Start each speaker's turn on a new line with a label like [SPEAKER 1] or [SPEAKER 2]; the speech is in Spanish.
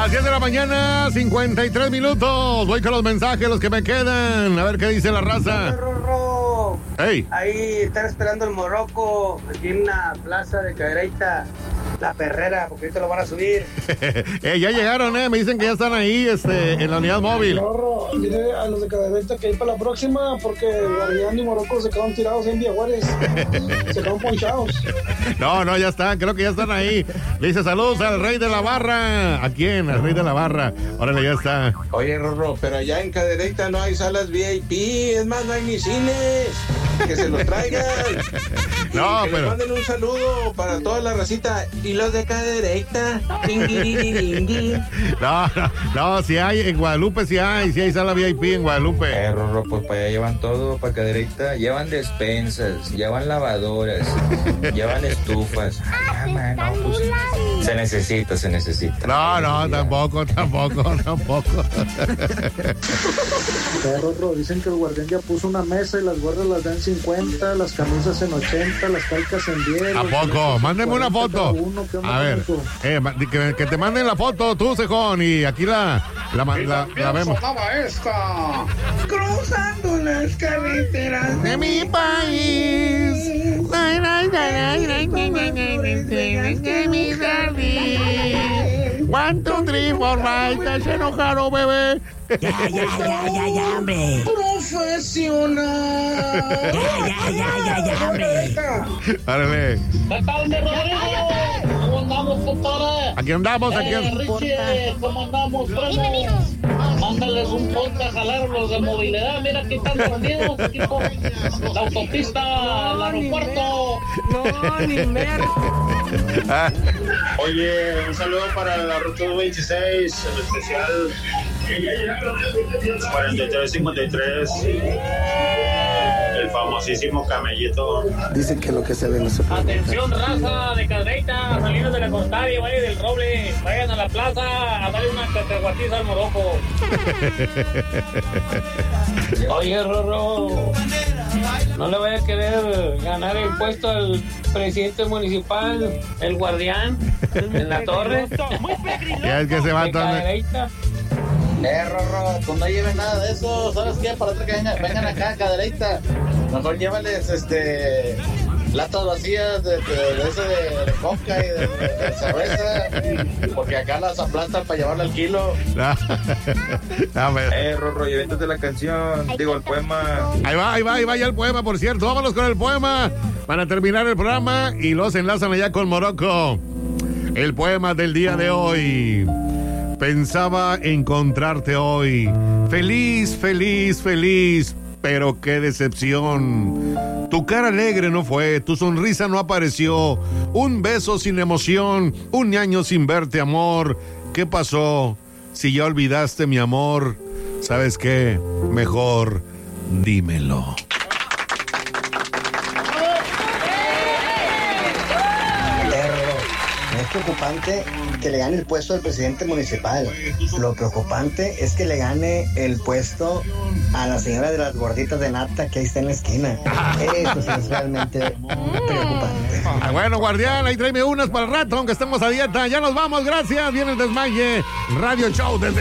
[SPEAKER 1] Las 10 de la mañana, 53 minutos. Voy con los mensajes, los que me quedan. A ver qué dice la raza. Hey.
[SPEAKER 2] Ahí están esperando el morroco, aquí en la plaza de Cadereyta, la Perrera, porque ahorita lo van a subir.
[SPEAKER 1] Ya llegaron, me dicen que ya están ahí, en la unidad móvil.
[SPEAKER 3] Rorro, dile a los de Cadereyta que ir para la próxima, porque Guardián y Morocco se quedaron tirados en Villa Juárez. Se quedaron ponchados.
[SPEAKER 1] No, ya están, creo que ya están ahí. Le dice saludos al rey de la barra. ¿A quién? Al rey de la barra. Órale, ya está.
[SPEAKER 4] Oye, Rorro, pero allá en Cadereyta no hay salas VIP, es más, no hay ni cines. Que se los traigan.
[SPEAKER 1] No,
[SPEAKER 4] que
[SPEAKER 1] pero
[SPEAKER 4] les manden un saludo para toda la racita. Y los de Cadereyta.
[SPEAKER 1] No, si hay, en Guadalupe si hay sala VIP en Guadalupe.
[SPEAKER 5] Rorro, pues para allá llevan todo, para Cadereyta. Llevan despensas, llevan lavadoras, llevan estufas. Se necesita.
[SPEAKER 1] No, tampoco.
[SPEAKER 3] Rorro, dicen que el Guardián ya puso una mesa y las gorras las dan 50, las camisas en 80, las calcas en 10.
[SPEAKER 1] ¿A poco? Mándeme una foto. A ver, que te manden la foto tú, Cejón, y aquí la vemos.
[SPEAKER 2] Esta. Cruzando las carreteras
[SPEAKER 1] de mi país. De mi jardín. 1, 2, 3, 4, 5. ¿Estás enojado, bebé?
[SPEAKER 6] Ya, hombre.
[SPEAKER 2] Profesional.
[SPEAKER 6] Ya, hombre.
[SPEAKER 1] Árale.
[SPEAKER 7] ¿Qué tal, mi Rodrigo? ¿Cómo andamos, compadre?
[SPEAKER 1] Aquí andamos.
[SPEAKER 7] Richie, ¿cómo andamos, primo? Mándales un ponte a jalar los de movilidad. Mira, aquí están dormidos, equipo. La autopista, el aeropuerto.
[SPEAKER 6] No, ni mer.
[SPEAKER 8] Oye, un saludo para la ruta 26, en especial 4353, el famosísimo camellito.
[SPEAKER 3] Dicen que lo que se ve no se puede.
[SPEAKER 7] Atención, raza de Cadereyta, saliendo de la Costaria, Valle del Roble. Vayan a la plaza a darle una cacahuatiza al Morocco. Oye, Rorro, no le vaya a querer ganar el puesto al presidente municipal, el Guardián, en la torre.
[SPEAKER 1] Ya es que se va a
[SPEAKER 5] Rorro, pues no lleven nada de eso. ¿Sabes qué? Para otra que vengan acá a Cadereyta, mejor llévales latas vacías de coca y de cerveza, porque acá las aplastan para llevarla al kilo.
[SPEAKER 8] Rorro, y avéntate la canción, digo el poema.
[SPEAKER 1] Ahí va ya el poema, por cierto. Vámonos con el poema para terminar el programa y los enlazan allá con Morocco. El poema del día de hoy. Pensaba encontrarte hoy. Feliz, pero qué decepción. Tu cara alegre no fue, tu sonrisa no apareció, un beso sin emoción, un año sin verte, amor. ¿Qué pasó? Si ya olvidaste mi amor, ¿sabes qué? Mejor dímelo.
[SPEAKER 9] Es preocupante que le gane el puesto del presidente municipal. Lo preocupante es que le gane el puesto a la señora de las gorditas de nata que ahí está en la esquina. Eso sí es realmente preocupante.
[SPEAKER 1] Bueno, Guardián, ahí tráeme unas para el rato, aunque estemos a dieta. Ya nos vamos, gracias. Viene el Desmaye Radio Show desde